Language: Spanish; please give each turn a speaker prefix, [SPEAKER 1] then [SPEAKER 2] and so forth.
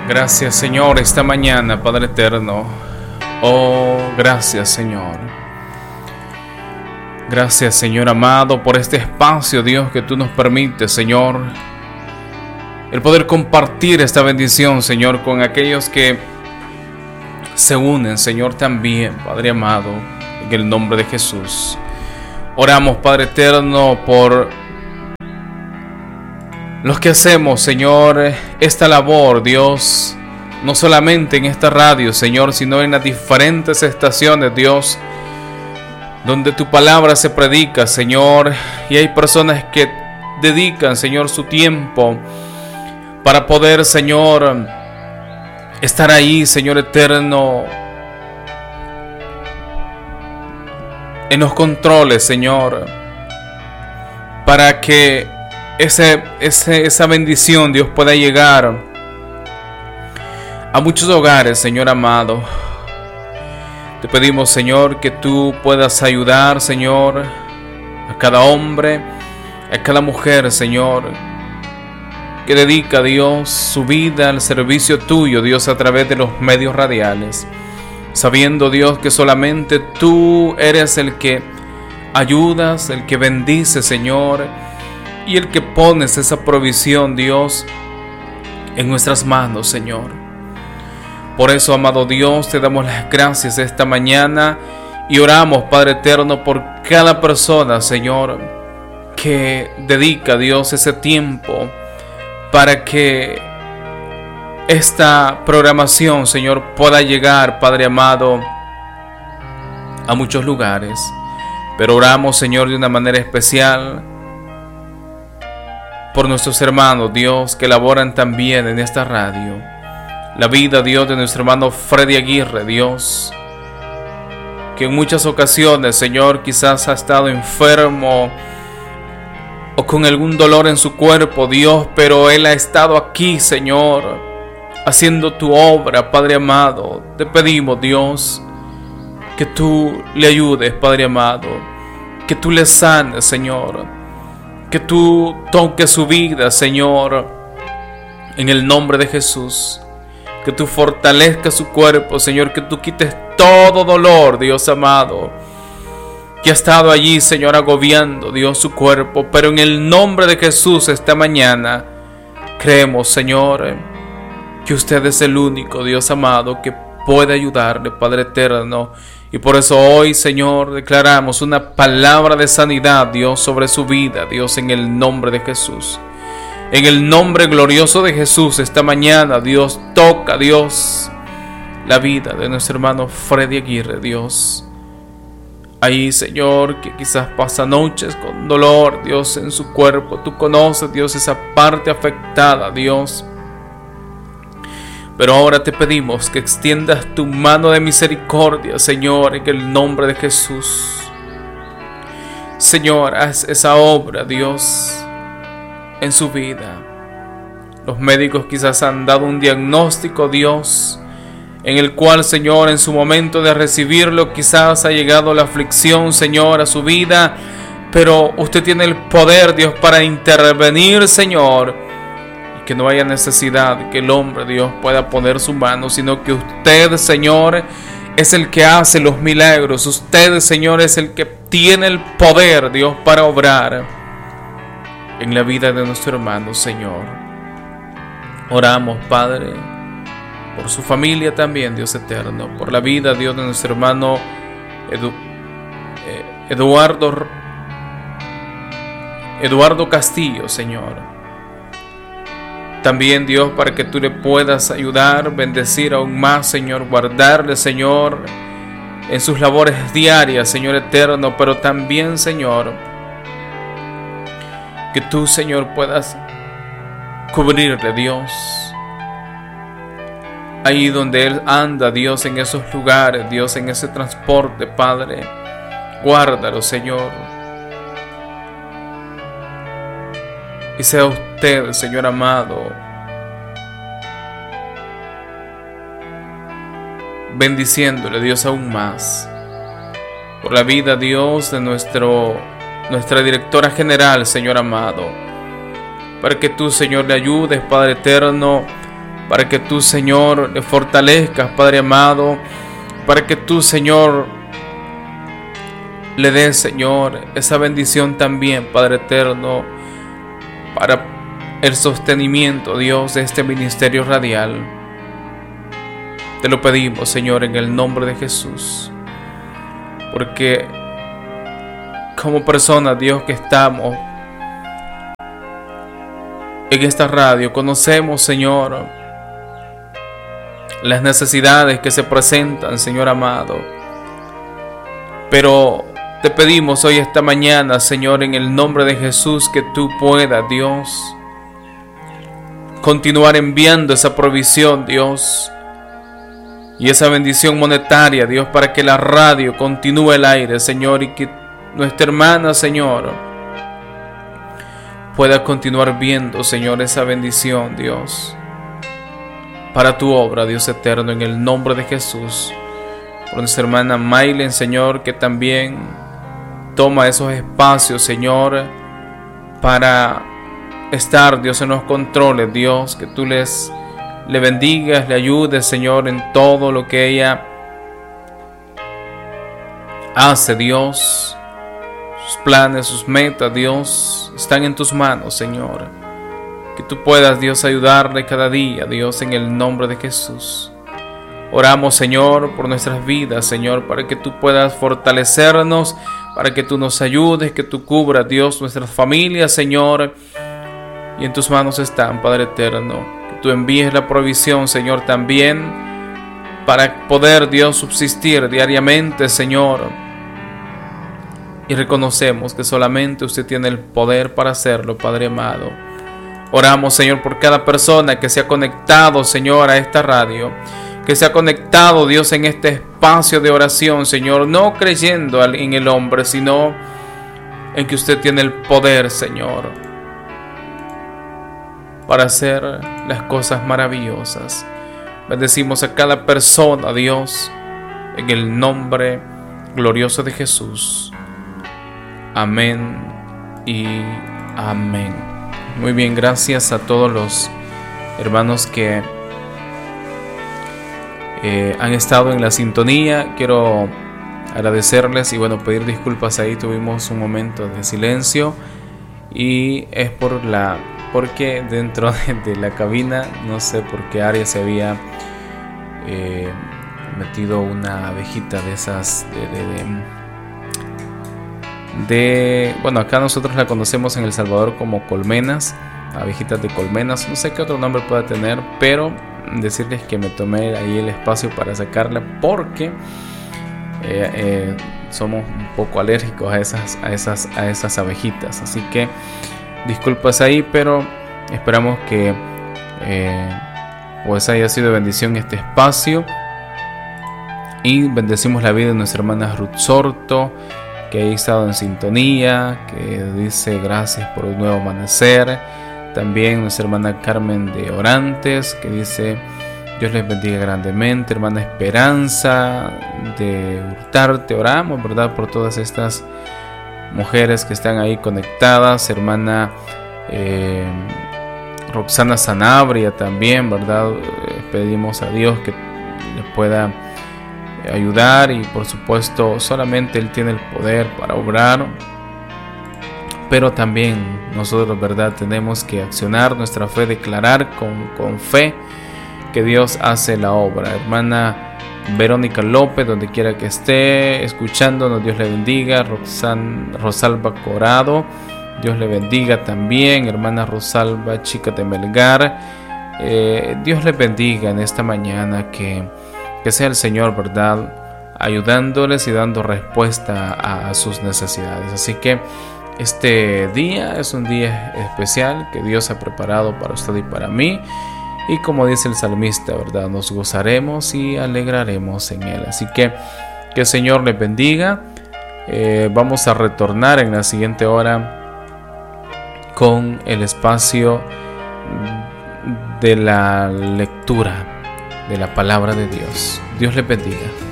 [SPEAKER 1] Gracias, Señor, esta mañana, Padre eterno. Oh, gracias, Señor. Gracias, Señor amado, por este espacio, Dios, que tú nos permites, Señor, el poder compartir esta bendición, Señor, con aquellos que se unen, Señor, también, Padre amado, en el nombre de Jesús. Oramos, Padre eterno, por los que hacemos, Señor, esta labor, Dios, no solamente en esta radio, Señor, sino en las diferentes estaciones, Dios, donde tu palabra se predica, Señor, y hay personas que dedican, Señor, su tiempo para poder, Señor, estar ahí, Señor eterno, en los controles, Señor, para que esa bendición, Dios, pueda llegar a muchos hogares, Señor amado. Te pedimos, Señor, que tú puedas ayudar, Señor, a cada hombre, a cada mujer, Señor, que dedica, Dios, su vida al servicio tuyo, Dios, a través de los medios radiales, sabiendo, Dios, que solamente tú eres el que ayudas, el que bendice, Señor, y el que pones esa provisión, Dios, en nuestras manos, Señor. Por eso, amado Dios, te damos las gracias esta mañana y oramos, Padre eterno, por cada persona, Señor, que dedica, Dios, ese tiempo para que esta programación, Señor, pueda llegar, Padre amado, a muchos lugares. Pero oramos, Señor, de una manera especial por nuestros hermanos, Dios, que laboran también en esta radio. La vida, Dios, de nuestro hermano Freddy Aguirre, Dios, que en muchas ocasiones, Señor, quizás ha estado enfermo o con algún dolor en su cuerpo, Dios, pero él ha estado aquí, Señor, haciendo tu obra, Padre amado. Te pedimos, Dios, que tú le ayudes, Padre amado, que tú le sanes, Señor, que tú toques su vida, Señor, en el nombre de Jesús. Que tú fortalezcas su cuerpo, Señor, que tú quites todo dolor, Dios amado, que ha estado allí, Señor, agobiando, Dios, su cuerpo. Pero en el nombre de Jesús esta mañana creemos, Señor, que usted es el único, Dios amado, que puede ayudarle, Padre eterno. Y por eso hoy, Señor, declaramos una palabra de sanidad, Dios, sobre su vida, Dios, en el nombre de Jesús. En el nombre glorioso de Jesús, esta mañana, Dios, toca, Dios, la vida de nuestro hermano Freddy Aguirre, Dios. Ahí, Señor, que quizás pasa noches con dolor, Dios, en su cuerpo. Tú conoces, Dios, esa parte afectada, Dios. Pero ahora te pedimos que extiendas tu mano de misericordia, Señor, en el nombre de Jesús. Señor, haz esa obra, Dios, en su vida. Los médicos quizás han dado un diagnóstico, Dios, en el cual, Señor, en su momento de recibirlo, quizás ha llegado la aflicción, Señor, a su vida, pero usted tiene el poder, Dios, para intervenir, Señor, y que no haya necesidad de que el hombre, Dios, pueda poner su mano, sino que usted, Señor, es el que hace los milagros. Usted, Señor, es el que tiene el poder, Dios, para obrar en la vida de nuestro hermano, Señor. Oramos, Padre, por su familia también, Dios eterno, por la vida, Dios, de nuestro hermano Eduardo Castillo, Señor. También, Dios, para que tú le puedas ayudar, bendecir aún más, Señor, guardarle, Señor, en sus labores diarias, Señor eterno, pero también, Señor, que tú, Señor, puedas cubrirle, Dios, ahí donde él anda, Dios, en esos lugares, Dios, en ese transporte, Padre. Guárdalo, Señor. Y sea usted, Señor amado, bendiciéndole, Dios, aún más. Por la vida, Dios, de nuestra directora general, Señor amado, para que tú, Señor, le ayudes, Padre eterno, para que tú, Señor, le fortalezcas, Padre amado, para que tú, Señor, le des, Señor, esa bendición también, Padre eterno, para el sostenimiento, Dios, de este ministerio radial. Te lo pedimos, Señor, en el nombre de Jesús, porque como personas, Dios, que estamos en esta radio, conocemos, Señor, las necesidades que se presentan, Señor amado, pero te pedimos hoy, esta mañana, Señor, en el nombre de Jesús, que tú puedas, Dios, continuar enviando esa provisión, Dios, y esa bendición monetaria, Dios, para que la radio continúe el aire, Señor, y que nuestra hermana, Señor, pueda continuar viendo, Señor, esa bendición, Dios, para tu obra, Dios eterno, en el nombre de Jesús. Por nuestra hermana Maylen, Señor, que también toma esos espacios, Señor, para estar, Dios, en los controles, Dios, que tú le bendigas, le ayudes, Señor, en todo lo que ella hace, Dios. Sus planes, sus metas, Dios, están en tus manos, Señor. Que tú puedas, Dios, ayudarle cada día, Dios, en el nombre de Jesús. Oramos, Señor, por nuestras vidas, Señor, para que tú puedas fortalecernos, para que tú nos ayudes, que tú cubras, Dios, nuestras familias, Señor. Y en tus manos están, Padre eterno. Que tú envíes la provisión, Señor, también, para poder, Dios, subsistir diariamente, Señor. Y reconocemos que solamente usted tiene el poder para hacerlo, Padre amado. Oramos, Señor, por cada persona que se ha conectado, Señor, a esta radio, que se ha conectado, Dios, en este espacio de oración, Señor, no creyendo en el hombre, sino en que usted tiene el poder, Señor, para hacer las cosas maravillosas. Bendecimos a cada persona, Dios, en el nombre glorioso de Jesús. Amén y amén. Muy bien, gracias a todos los hermanos que han estado en la sintonía. Quiero agradecerles y bueno, pedir disculpas. Ahí tuvimos un momento de silencio y es porque dentro de la cabina, no sé por qué área se había metido una abejita de esas bueno, acá nosotros la conocemos en El Salvador como colmenas, abejitas de colmenas, no sé qué otro nombre pueda tener, pero decirles que me tomé ahí el espacio para sacarla porque somos un poco alérgicos a esas abejitas, así que disculpas ahí, pero esperamos que pues haya sido bendición este espacio y bendecimos la vida de nuestra hermana Ruth Sorto, que ha estado en sintonía, que dice gracias por un nuevo amanecer. También nuestra hermana Carmen de Orantes, que dice Dios les bendiga grandemente. Hermana Esperanza de Hurtarte, oramos, ¿verdad?, por todas estas mujeres que están ahí conectadas. Hermana Roxana Sanabria también, ¿verdad? Pedimos a Dios que les pueda ayudar y por supuesto solamente Él tiene el poder para obrar, pero también nosotros, ¿verdad?, tenemos que accionar nuestra fe, declarar con fe que Dios hace la obra. Hermana Verónica López, donde quiera que esté escuchándonos, Dios le bendiga. Rosalba Corado, Dios le bendiga también. Hermana Rosalba Chica de Melgar, Dios le bendiga en esta mañana, que sea el Señor, ¿verdad?, ayudándoles y dando respuesta a sus necesidades. Así que este día es un día especial que Dios ha preparado para usted y para mí. Y como dice el salmista, ¿verdad?, nos gozaremos y alegraremos en Él. Así que el Señor les bendiga. Vamos a retornar en la siguiente hora con el espacio de la lectura de la palabra de Dios. Dios les bendiga.